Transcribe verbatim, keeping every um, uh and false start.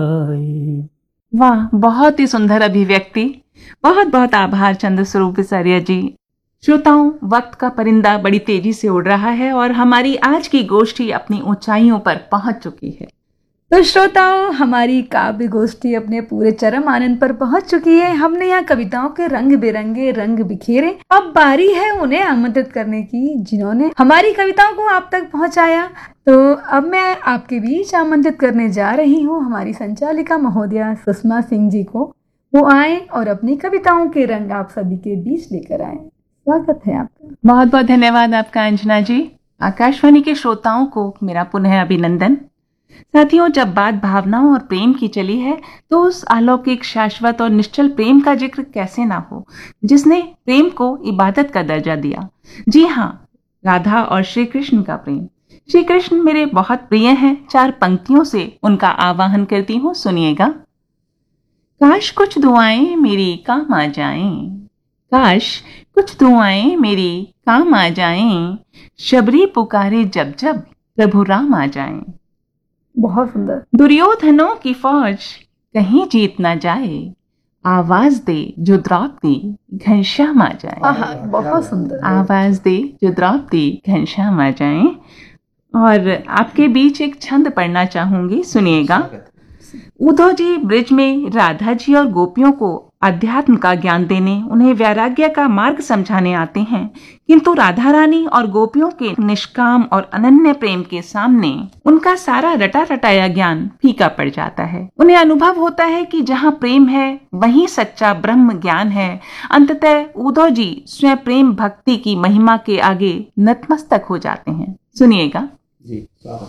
वाह, बहुत ही सुंदर अभिव्यक्ति। बहुत बहुत आभार चंद्र स्वरूप विसरिया जी। श्रोताओं, वक्त का परिंदा बड़ी तेजी से उड़ रहा है और हमारी आज की गोष्ठी अपनी ऊंचाइयों पर पहुंच चुकी है। तो श्रोताओं, हमारी काव्य गोष्ठी अपने पूरे चरम आनंद पर पहुंच चुकी है। हमने यहाँ कविताओं के रंग बिरंगे रंग बिखेरे। अब बारी है उन्हें आमंत्रित करने की जिन्होंने हमारी कविताओं को आप तक पहुंचाया। तो अब मैं आपके बीच आमंत्रित करने जा रही हूँ हमारी संचालिका महोदया सुषमा सिंह जी को। वो आए और अपनी कविताओं के रंग आप सभी के बीच लेकर आए। स्वागत है आपका। बहुत बहुत धन्यवाद आपका अंजना जी। आकाशवाणी के श्रोताओं को मेरा पुनः अभिनंदन। साथियों, जब बात भावनाओं और प्रेम की चली है तो उस अलौकिक, शाश्वत और निश्चल प्रेम का जिक्र कैसे ना हो जिसने प्रेम को इबादत का दर्जा दिया। जी हाँ, राधा और श्री कृष्ण का प्रेम। श्री कृष्ण मेरे बहुत प्रिय हैं। चार पंक्तियों से उनका आवाहन करती हूँ, सुनिएगा। काश कुछ दुआएं मेरी काम आ जाएं, काश कुछ दुआएं मेरी काम आ जाएं, शबरी पुकारे जब जब प्रभु राम आ जाएं। बहुत सुंदर। दुर्योधनों की फौज कहीं जीत ना जाए, आवाज दे जो द्रौपदी घनश्याम आ जाए। बहुत सुंदर। आवाज दे जो द्रौपदी घनश्याम आ जाए। और आपके बीच एक छंद पढ़ना चाहूंगी, सुनिएगा। उद्धव जी ब्रिज में राधा जी और गोपियों को अध्यात्म का ज्ञान देने, उन्हें वैराग्य का मार्ग समझाने आते हैं, किंतु राधा रानी और गोपियों के निष्काम और अनन्य प्रेम के सामने उनका सारा रटा रटाया ज्ञान फीका पड़ जाता है। उन्हें अनुभव होता है कि जहाँ प्रेम है वहीं सच्चा ब्रह्म ज्ञान है। अंततः उद्धव जी स्वयं प्रेम भक्ति की महिमा के आगे नतमस्तक हो जाते हैं। सुनिएगा। जी,